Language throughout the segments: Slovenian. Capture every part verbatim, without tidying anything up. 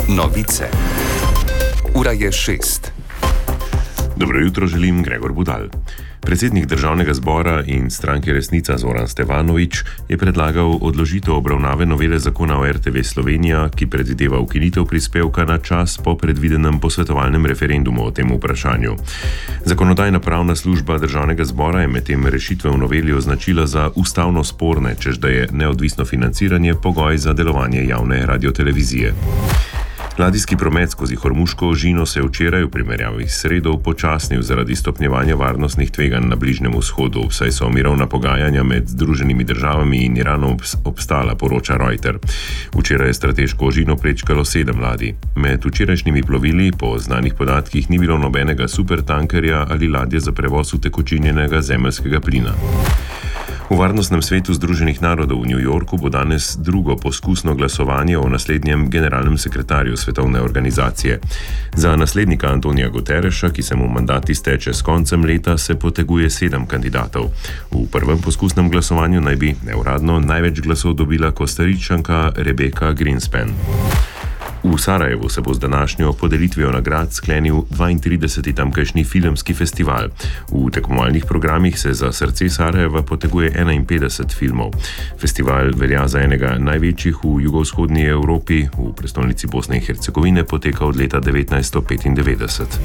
Novice. Ura je šest. Dobro jutro, želim Gregor Budal. Predsednik Državnega zbora in stranke Resnica Zoran Stevanović je predlagal odložitev obravnave novele zakona o R T V Slovenija, ki predvideva ukinitev prispevka na čas po predvidenem posvetovalnem referendumu o tem vprašanju. Zakonodajno-pravna služba Državnega zbora je medtem rešitve v noveli označila za ustavno sporne, čež da je neodvisno financiranje pogoj za delovanje javne radiotelevizije. Ladijski promet skozi Hormuško ožino se je včeraj v primerjavi s sredo upočasnil zaradi stopnjevanja varnostnih tveganj na Bližnjem vzhodu, saj so mirovna pogajanja med Združenimi državami in Iranom obstala, poroča Reuters. Včeraj je strateško ožino prečkalo sedem ladij. Med včerajšnjimi plovili po znanih podatkih ni bilo nobenega supertankerja ali ladje za prevoz utekočinjenega zemeljskega plina. V Varnostnem svetu Združenih narodov v New Yorku bo danes drugo poskusno glasovanje o naslednjem generalnem sekretarju svetovne organizacije. Za naslednika Antonija Guterreša, ki se mu mandat izteče s koncem leta, se poteguje sedem kandidatov. V prvem poskusnem glasovanju naj bi neuradno največ glasov dobila Kostaričanka Rebecca Greenspan. V Sarajevu se bo z današnjo podelitvijo nagrad sklenil dvaintrideseti tamkajšnji filmski festival. V tekmovalnih programih se za srce Sarajeva poteguje enainpetdeset filmov. Festival velja za enega največjih v jugovzhodni Evropi, v prestolnici Bosne in Hercegovine poteka od leta devetnajststo petindevetdeset.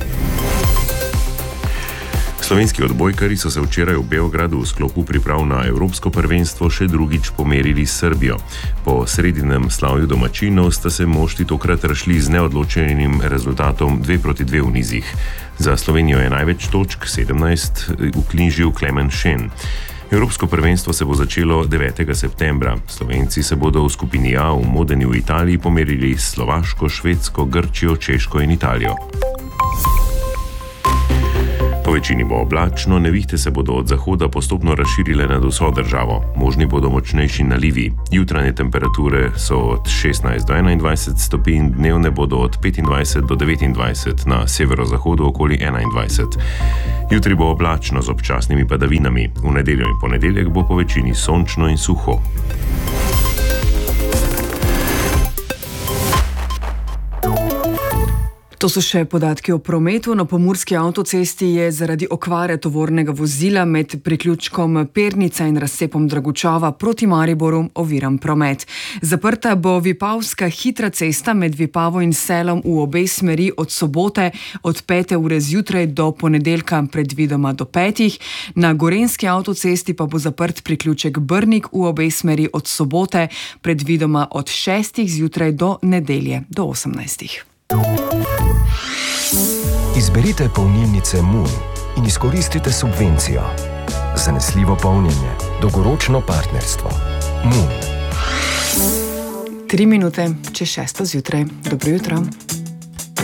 Slovenski odbojkarji so se včeraj v Beogradu v sklopu priprav na Evropsko prvenstvo še drugič pomerili s Srbijo. Po sredinem slavju domačinov sta se moštvi tokrat razšli z neodločenim rezultatom dve proti dve v nizih. Za Slovenijo je največ točk, sedemnajst, vknjižil Klemen Šen. Evropsko prvenstvo se bo začelo devetega septembra. Slovenci se bodo v skupini A v Modeni v Italiji pomerili s Slovaško, Švedsko, Grčijo, Češko in Italijo. Po večini bo oblačno, nevihte se bodo od zahoda postopno razširile nad vso državo. Možni bodo močnejši nalivi. Jutranje temperature so od šestnajst do enaindvajset stopinj, dnevne bodo od petindvajset do devetindvajset, na severozahodu okoli enaindvajset. Jutri bo oblačno z občasnimi padavinami. V nedeljo in ponedeljek bo po večini sončno in suho. To so še podatki o prometu. Na pomurski avtocesti je zaradi okvare tovornega vozila med priključkom Pernica in razcepom Dragučova proti Mariboru oviran promet. Zaprta bo Vipavska hitra cesta med Vipavo in Selom v obe smeri od sobote od pete ure zjutraj do ponedeljka predvidoma do petih. Na gorenjski avtocesti pa bo zaprt priključek Brnik v obe smeri od sobote predvidoma od šestih zjutraj do nedelje do osemnajstih. Izberite polnilnice Moon in izkoristite subvencijo. Zanesljivo polnjenje, dolgoročno partnerstvo. Moon. Tri minute čez šesto zjutraj. Dobro jutro.